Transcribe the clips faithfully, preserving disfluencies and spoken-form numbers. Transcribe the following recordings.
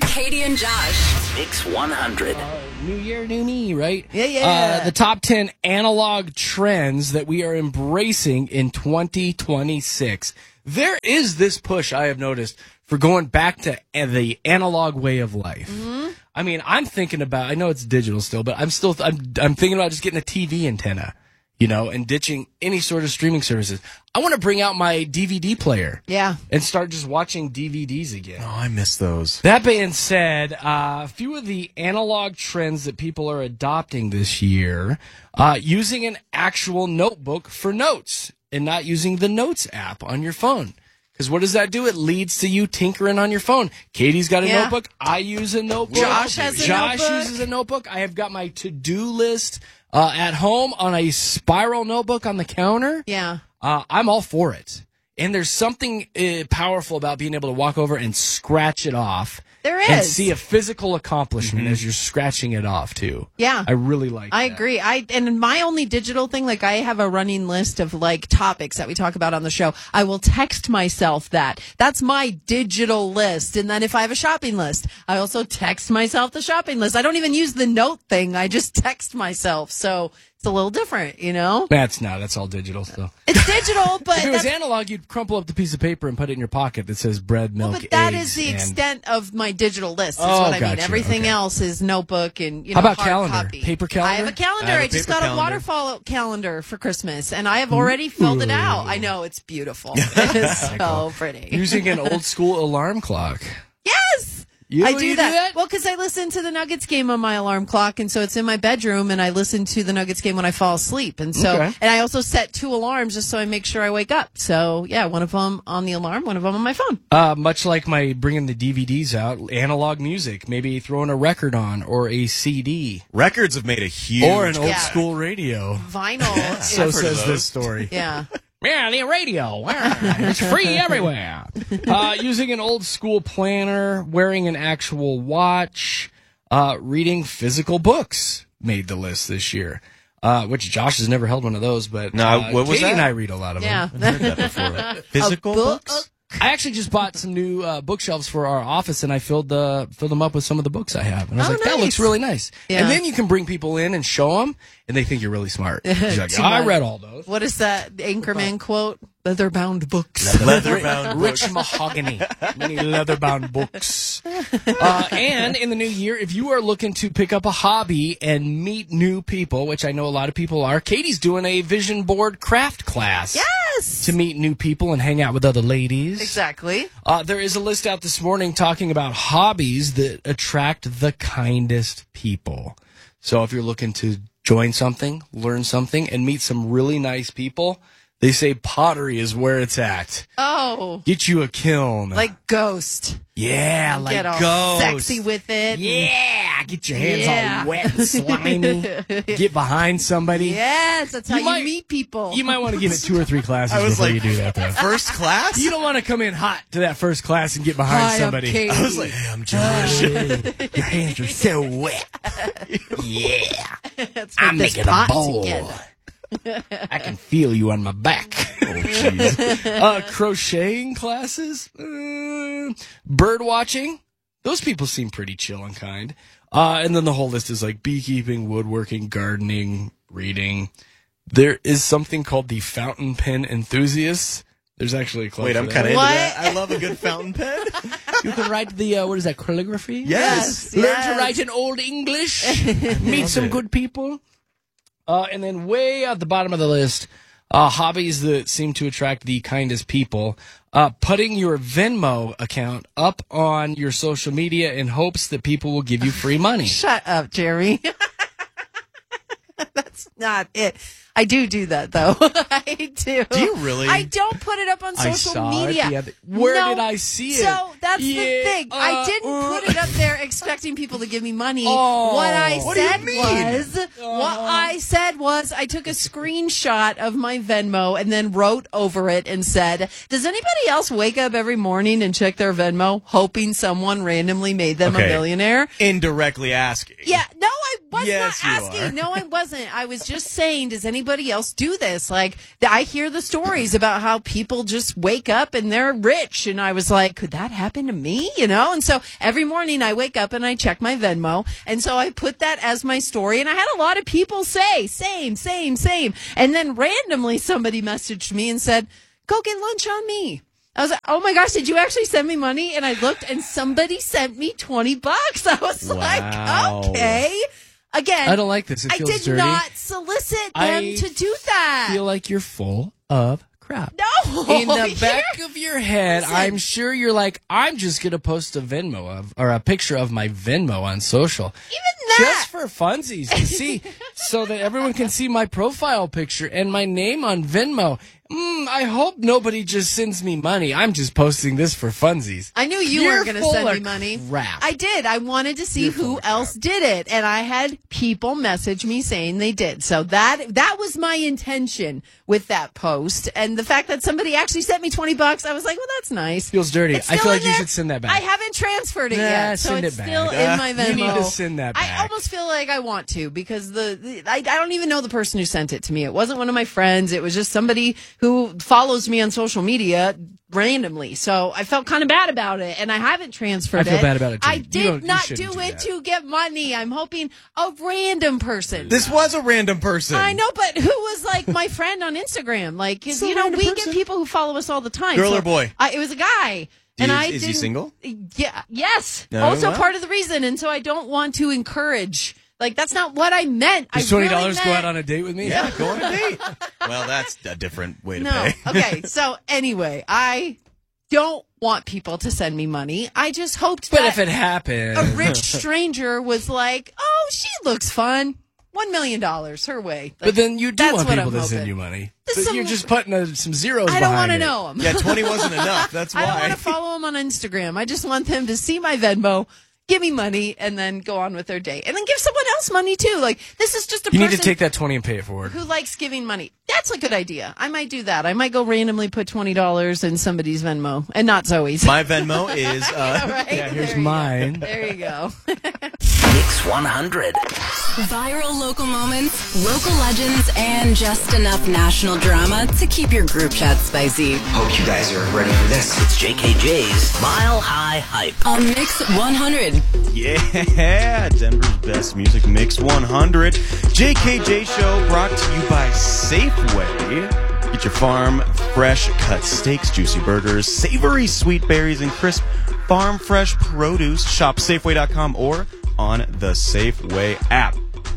Katie and Josh. Mix one hundred. Uh, new year, new me, right? Yeah, yeah. Uh, the top ten analog trends that we are embracing in twenty twenty-six. There is this push, I have noticed, for going back to uh, the analog way of life. Mm-hmm. I mean, I'm thinking about, I know it's digital still, but I'm still, I'm, I'm thinking about just getting a T V antenna, you know, and ditching any sort of streaming services. I want to bring out my D V D player. Yeah. And start just watching D V Ds again. Oh, I miss those. That being said, uh, a few of the analog trends that people are adopting this year, uh, using an actual notebook for notes and not using the Notes app on your phone. Because what does that do? It leads to you tinkering on your phone. Katie's got a Yeah. notebook. I use a notebook. Josh has a Josh notebook. uses a notebook. I have got my to-do list uh, at home on a spiral notebook on the counter. Yeah. Uh, I'm all for it. And there's something uh, powerful about being able to walk over and scratch it off. There And is. see a physical accomplishment as you're scratching it off, too. Yeah. I really like I that. agree. I and my only digital thing, like I have a running list of like topics that we talk about on the show. I will text myself that. That's my digital list. And then if I have a shopping list, I also text myself the shopping list. I don't even use the note thing. I just text myself. So it's a little different, you know? That's not. That's all digital still. It's digital, but If it was that's- analog, you'd crumple up the piece of paper and put it in your pocket that says bread, milk, Well, but that eggs, is the and- extent of my digital list. Is Oh, what I mean. gotcha. Everything Okay. else is notebook and you How know about hard calendar? copy. Paper calendar? I have a calendar. I I, have a just paper got calendar. a waterfall calendar for Christmas, and I have already filled it out. I know it's beautiful. It's so pretty. Using an old school alarm clock. Yes. You- I do you do that. that? Well, because I listen to the Nuggets game on my alarm clock, and so it's in my bedroom, and I listen to the Nuggets game when I fall asleep, and so Okay. and I also set two alarms just so I make sure I wake up. So yeah, one of them on the alarm, one of them on my phone. Uh, much like my bringing the D V Ds out, analog music, maybe throwing a record on or a C D. Records have made a huge... Or an old Yeah. school radio. Vinyl. So I've heard says of this those. story. Yeah. Yeah, the radio. It's free everywhere. Uh, using an old school planner, wearing an actual watch, uh, reading physical books made the list this year. Uh, which Josh has never held one of those, but No, uh, what was Katie and that? I read a lot of Yeah. them. Physical A book? books? I actually just bought some new uh, bookshelves for our office, and I filled the filled them up with some of the books I have. And I was Oh, like, that nice. looks really nice. Yeah. And then you can bring people in and show them, and they think you're really smart. You're like, Too "Oh, I much. read all those. What is that Anchorman quote? Leather-bound books. Leather-bound books. Rich mahogany, many leather-bound books. Uh, and in the new year, if you are looking to pick up a hobby and meet new people, which I know a lot of people are, Katie's doing a vision board craft class. Yes. To meet new people and hang out with other ladies. Exactly. Uh, there is a list out this morning talking about hobbies that attract the kindest people. So if you're looking to join something, learn something, and meet some really nice people, they say pottery is where it's at. Oh, Get you a kiln. like Ghost. yeah, like Get all ghost. sexy with it. Yeah, get your hands Yeah. all wet and slimy. Get behind somebody. Yes, that's how You you, might- meet people. You might want to give it two or three classes I was before like, you do that, though. First class? You don't want to come in hot to that first class and get behind Hi, I'm somebody. Katie. I was like, hey, I'm Josh. Your hands are so wet. Yeah. Let's I'm make this making a pot bowl. together. I can feel you on my back. Oh, jeez. Uh, crocheting classes, uh, bird watching. Those people seem pretty chill and kind. Uh, and then the whole list is like beekeeping, woodworking, gardening, reading. There is something called the fountain pen enthusiasts. There's actually a club. Wait, for I'm that. kind of into What? that. I love a good fountain pen. You can write the uh, what is that, calligraphy? Yes. Learn Yes. to write in old English. Meet some it. good people. Uh, and then way at the bottom of the list, uh, hobbies that seem to attract the kindest people. Uh, putting your Venmo account up on your social media in hopes that people will give you free money. Shut up, Jerry. That's not it. I do do that, though. I do. Do you really? I don't put it up on I social saw it media. the other- Where No. did I see it? So that's Yeah, the thing. I uh, didn't uh. put it up there expecting people to give me money. Oh. what I What do you said mean? was, what I said was, I took a screenshot of my Venmo and then wrote over it and said, "Does anybody else wake up every morning and check their Venmo, hoping someone randomly made them Okay. a millionaire?" Indirectly asking. Yeah, no, I was Yes, not you asking. are. No, I wasn't. I was just saying, does anybody else do this? Like, th- I hear the stories about how people just wake up and they're rich. And I was like, could that happen to me? You know? And so every morning I wake up and I check my Venmo. And so I put that as my story. And I had a lot of people say, same, same, same. And then randomly somebody messaged me and said, go get lunch on me. I was like, oh my gosh, did you actually send me money? And I looked and somebody sent me twenty bucks. I was Wow. like, okay. Again, I don't like this. It I feels did dirty. not solicit them I to do that. feel like you're full of crap. No. In the Here- back of your head, Listen. I'm sure you're like, I'm just going to post a Venmo of, or a picture of my Venmo on social. Even that. Just for funsies to see, so that everyone can see my profile picture and my name on Venmo. Mm, I hope nobody just sends me money. I'm just posting this for funsies. I knew you You're weren't going to full send of me money. crap. I did. I wanted to see You're full who of else did it, and I had people message me saying they did. So that that was my intention with that post, and the fact that somebody actually sent me twenty bucks, I was like, well, that's nice. Feels dirty. It's I still feel like in you there. should send that back. I haven't transferred it Nah, yet, so send it's it back. still Uh, in my Venmo. you need to send that I back. almost feel like I want to because the, the I, I don't even know the person who sent it to me. It wasn't one of my friends. It was just somebody who follows me on social media randomly. So I felt kind of bad about it, and I haven't transferred I feel it. bad about it, too. I You did don't- you not shouldn't do do it that. to get money. I'm hoping a random person. This was a random person. I know, but who was like my friend on Instagram? Like, 'cause, a you know, random we person. get people who follow us all the time. Girl So or boy? I, it was a guy. And Is- I is he didn't- single? Yeah. Yes. No, also well. part of the reason. And so I don't want to encourage. Like, that's not what I meant. Does I twenty really dollars go meant- out on a date with me? Yeah, go on a date. Well, that's a different way to No. pay. Okay. So anyway, I don't want people to send me money. I just hoped But that if it happened, a rich stranger was like, oh, she looks fun. One million dollars her way. Like, but then you do that's want what people I'm to send hoping. you money. There's But some- you're just putting uh, some zeros. I don't want to know him. Yeah, twenty wasn't enough. That's why. I don't want to follow them on Instagram. I just want them to see my Venmo, give me money, and then go on with their day. And then give someone else money, too. Like, this is just a You person need to take that twenty and pay it forward. who likes giving money. That's a good idea. I might do that. I might go randomly put twenty dollars in somebody's Venmo, and not Zoe's. My Venmo is. Uh, All right? Yeah, here's There you go. mine. There you go. Mix one hundred. Viral local moments, local legends, and just enough national drama to keep your group chat spicy. Hope you guys are ready for this. It's J K J's Mile High Hype. On Mix one hundred. Yeah, Denver's best music mix one hundred. J K J Show brought to you by Safeway. Get your farm fresh cut steaks, juicy burgers, savory sweet berries, and crisp farm fresh produce. Shop Safeway dot com or on the Safeway app.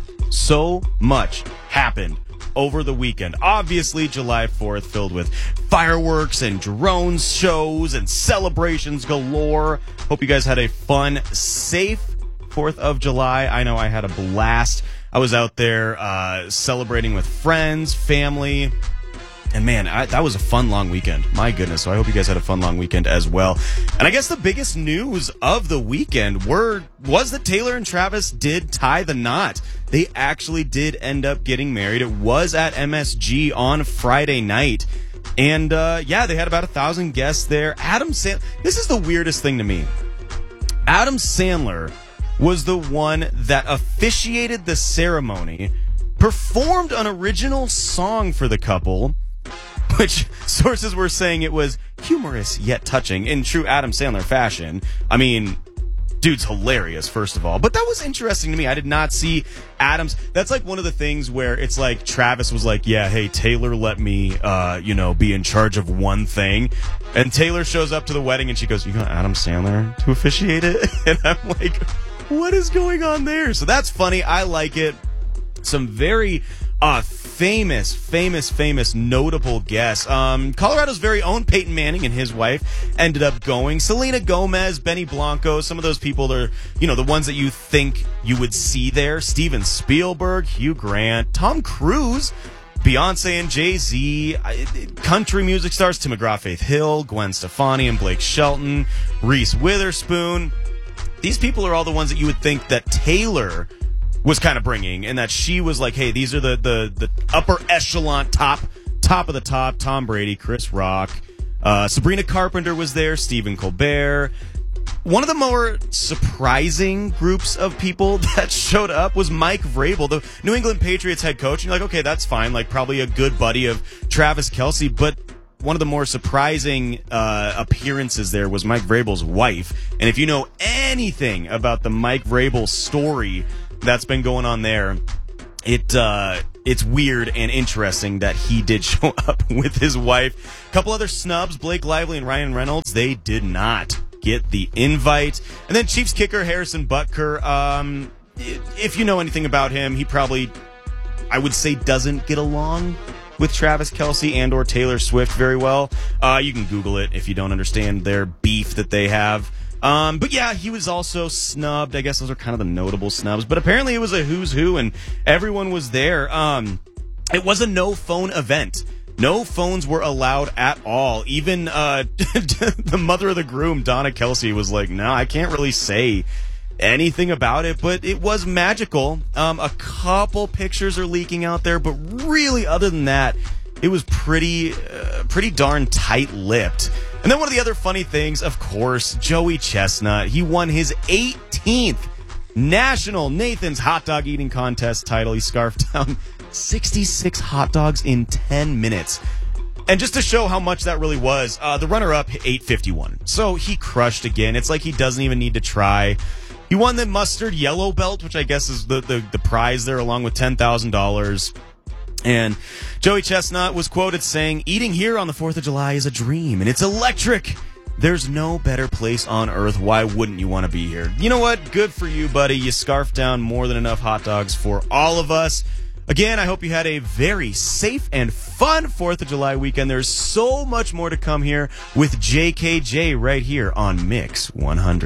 So much happened over the weekend. Obviously, July fourth filled with fireworks and drone shows and celebrations galore. Hope you guys had a fun, safe fourth of July. I know I had a blast. I was out there uh, celebrating with friends, family. And man, I, that was a fun long weekend. My goodness. So I hope you guys had a fun long weekend as well. And I guess the biggest news of the weekend were was that Taylor and Travis did tie the knot. They actually did end up getting married. It was at M S G on Friday night. And uh, yeah, they had about a thousand guests there. Adam Sandler. This is the weirdest thing to me. Adam Sandler was the one that officiated the ceremony, performed an original song for the couple, which sources were saying it was humorous yet touching in true Adam Sandler fashion. I mean, dude's hilarious, first of all. But that was interesting to me. I did not see Adams. That's like one of the things where it's like Travis was like, yeah, hey, Taylor let me, uh, you know, be in charge of one thing. And Taylor shows up to the wedding and she goes, you got Adam Sandler to officiate it? And I'm like, what is going on there? So that's funny. I like it. Some very uh, famous, famous, famous, notable guests. Um, Colorado's very own Peyton Manning and his wife ended up going. Selena Gomez, Benny Blanco, some of those people are, you know, the ones that you think you would see there. Steven Spielberg, Hugh Grant, Tom Cruise, Beyonce and Jay-Z, country music stars, Tim McGraw, Faith Hill, Gwen Stefani and Blake Shelton, Reese Witherspoon. These people are all the ones that you would think that Taylor was kind of bringing, and that she was like, hey, these are the, the, the upper echelon, top, top of the top, Tom Brady, Chris Rock, uh, Sabrina Carpenter was there, Stephen Colbert. one of the more surprising groups of people that showed up was Mike Vrabel, the New England Patriots head coach. And you're like, okay, that's fine. Like, probably a good buddy of Travis Kelce. But one of the more surprising uh, appearances there was Mike Vrabel's wife. And if you know anything about the Mike Vrabel story that's been going on there, it uh, it's weird and interesting that he did show up with his wife. A couple other snubs, Blake Lively and Ryan Reynolds, they did not get the invite. And then Chiefs kicker Harrison Butker, um, if you know anything about him, he probably, I would say, doesn't get along with Travis Kelce and or Taylor Swift very well. Uh, you can Google it if you don't understand their beef that they have. Um, but yeah, he was also snubbed. I guess those are kind of the notable snubs. But apparently it was a who's who, and everyone was there. Um, it was a no-phone event. No phones were allowed at all. Even uh, the mother of the groom, Donna Kelce, was like, no, I can't really say anything about it, but it was magical. Um, a couple pictures are leaking out there, but really, other than that, it was pretty, uh, pretty darn tight-lipped. And then one of the other funny things, of course, Joey Chestnut. He won his eighteenth National Nathan's Hot Dog Eating Contest title. He scarfed down sixty-six hot dogs in ten minutes. And just to show how much that really was, uh, the runner-up ate fifty-one. So he crushed again. It's like he doesn't even need to try. He won the mustard yellow belt, which I guess is the, the, the prize there, along with ten thousand dollars. And Joey Chestnut was quoted saying, "Eating here on the fourth of July is a dream, and it's electric. There's no better place on earth. Why wouldn't you want to be here?" You know what? Good for you, buddy. You scarfed down more than enough hot dogs for all of us. Again, I hope you had a very safe and fun fourth of July weekend. There's so much more to come here with J K J right here on Mix one hundred.